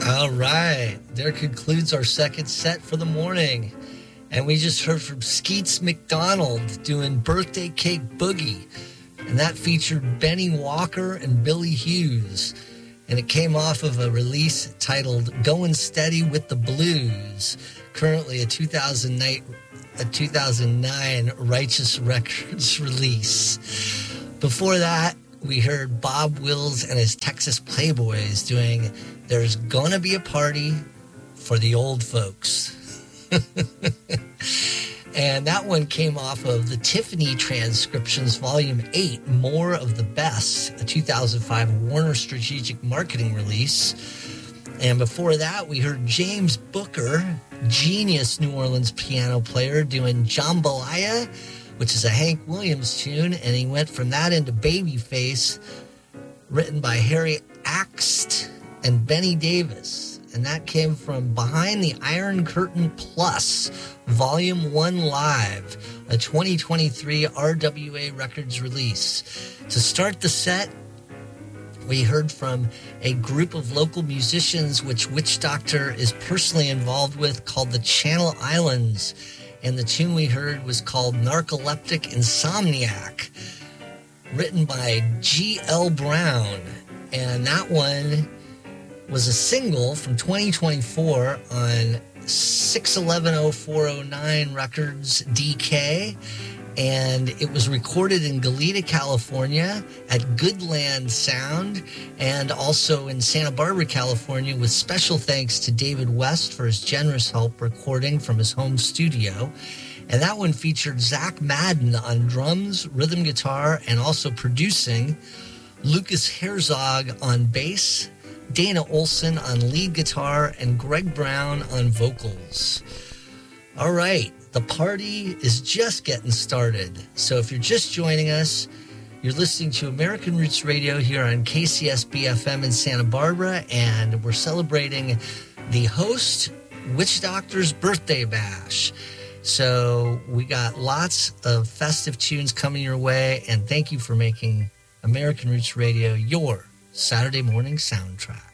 All right. There concludes our second set for the morning. And we just heard from Skeets McDonald doing Birthday Cake Boogie. And that featured Benny Walker and Billy Hughes. And it came off of a release titled Goin' Steady with the Blues, currently a 2009 Righteous Records release. Before that, we heard Bob Wills and his Texas Playboys doing There's Gonna Be a Party for the Old Folks. And that one came off of the Tiffany Transcriptions Volume 8, More of the Best, a 2005 Warner Strategic Marketing release. And before that, we heard James Booker, genius New Orleans piano player, doing Jambalaya, which is a Hank Williams tune, and he went from that into Babyface, written by Harry Axt and Benny Davis. And that came from Behind the Iron Curtain Plus, Volume 1 Live, a 2023 RWA Records release. To start the set, we heard from a group of local musicians which Witch Doctor is personally involved with, called the Channel Islands. And the tune we heard was called Narcoleptic Insomniac, written by G.L. Brown. And that one was a single from 2024 on 6110409 Records DK. And it was recorded in Goleta, California at Goodland Sound, and also in Santa Barbara, California, with special thanks to David West for his generous help recording from his home studio. And that one featured Zach Madden on drums, rhythm guitar, and also producing, Lucas Herzog on bass, Dana Olson on lead guitar, and Greg Brown on vocals. All right. The party is just getting started. So if you're just joining us, you're listening to American Roots Radio here on KCSB-FM in Santa Barbara, and we're celebrating the host, Witch Doctor's birthday bash. So we got lots of festive tunes coming your way, and thank you for making American Roots Radio your Saturday morning soundtrack.